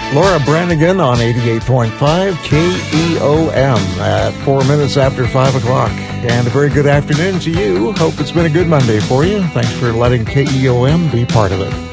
Laura Branigan on 88.5 KEOM at 4 minutes after 5 o'clock. And a very good afternoon to you. Hope it's been a good Monday for you. Thanks for letting KEOM be part of it.